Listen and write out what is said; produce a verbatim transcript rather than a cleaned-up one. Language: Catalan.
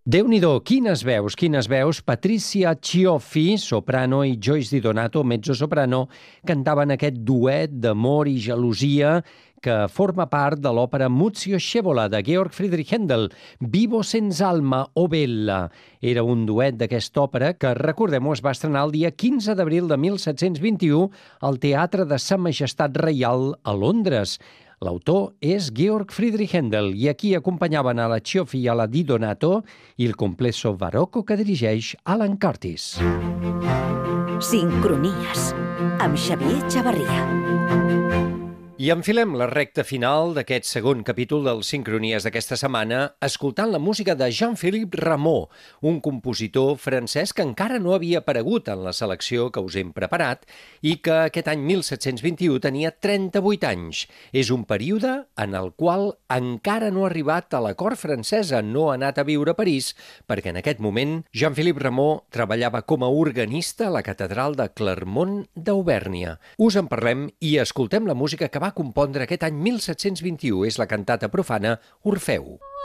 Déu-n'hi-do, quines veus, quines veus. Patricia Cioffi, soprano, i Joyce Di Donato, mezzosoprano, cantaven aquest duet d'amor i gelosia que forma part de l'òpera Muzio Scevola de Georg Friedrich Händel, Vivo senza alma o Bella. Era un duet d'aquesta òpera que, recordem-ho, es va estrenar el dia quinze d'abril de mil set-cents vint-i-u al Teatre de Sa Majestat Reial a Londres. L'autor és Georg Friedrich Händel i aquí acompanyaven a la Cioffi i a la Di Donato il complesso barocco que dirigeix Alan Curtis. Sincronies, amb Xavier Chavarria. I enfilem la recta final d'aquest segon capítol del Sincronies d'aquesta setmana escoltant la música de Jean-Philippe Rameau, un compositor francès que encara no havia aparegut en la selecció que us hem preparat i que aquest any mil set-cents vint-i-u tenia trenta-vuit anys. És un període en el qual encara no ha arribat a la cort francesa, no ha anat a viure a París, perquè en aquest moment Jean-Philippe Rameau treballava com a organista a la catedral de Clermont d'Auvèrnia. Us en parlem i escoltem la música que va compondre aquest any mil set-cents vint-i-u. És la cantata profana Orfeu.